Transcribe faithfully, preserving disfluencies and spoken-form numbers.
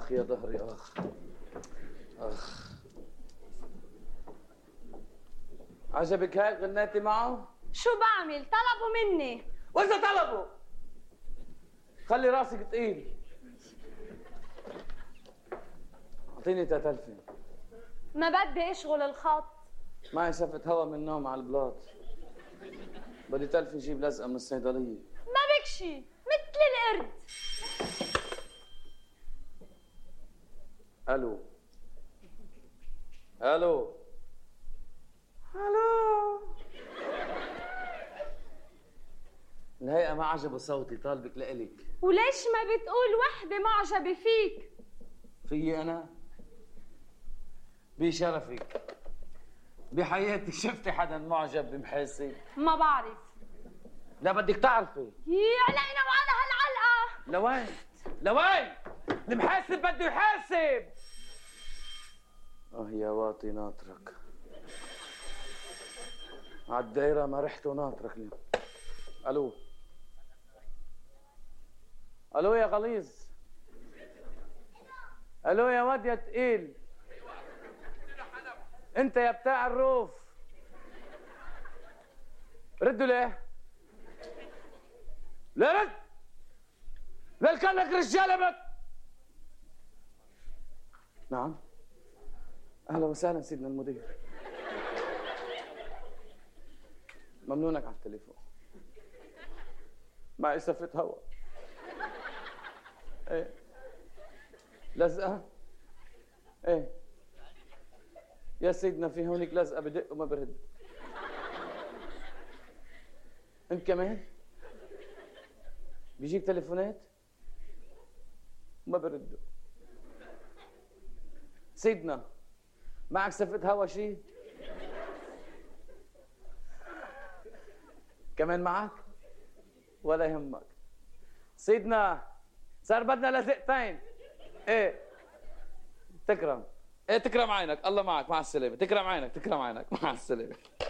اخ يا ظهري اخ اخ. عجبك هيك غنيتي معه؟ شو بعمل؟ طلبوا مني. واذا طلبوا خلي راسك تقيل. اعطيني تتلفي. ما بدي اشغل الخط. معي شفت هوا من النوم على البلاط. بدي تلفي جيب لزقه من الصيدليه. ما بكشي مثل القرد. الو الو الو. الهيئة ما عجبه صوتي، طالبك لإلك. وليش ما بتقول وحدة معجبة فيك؟ فيي أنا؟ بشرفك بحياتك شفتي حدا معجب بمحاسب؟ ما بعرف. لا بدك تعرفي. يا علينا وعلى هالعلقة. لوين؟ لوين؟ المحاسب بده يحاسب. اه يا واطي ناطرك عالدايرة ما رحتوا ناطرك اليوم. الو الو يا غليظ. الو يا واد يا تقيل. انت يا بتاع الروف ردوا ليه؟ لا رد. لا كان لك رجاله بك. نعم اهلا وسهلا سيدنا المدير. ممنونك على التليفون. معي سفة هوا. ايه لزقة. ايه يا سيدنا في هونيك لزقة بدق وما برد. انت كمان بيجيك تليفونات وما بردوا. سيدنا معك سفة هوا شي؟ كمان معك؟ ولا يهمك. سيدنا صار بدنا لزقتين. ايه تكرم. ايه تكرم عينك. الله معك. مع السلامة. تكرم عينك. تكرم عينك. مع السلامة.